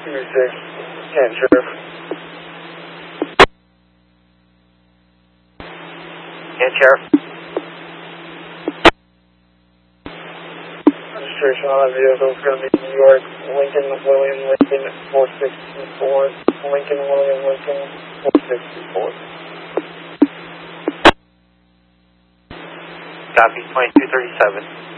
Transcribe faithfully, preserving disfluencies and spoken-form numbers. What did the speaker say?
two six, ten, Sheriff. ten, Sheriff. Registration on that vehicle is going to be New York, Lincoln, William, Lincoln, four six two four, Lincoln, William, Lincoln, four six two four. Copy, twenty-two thirty-seven.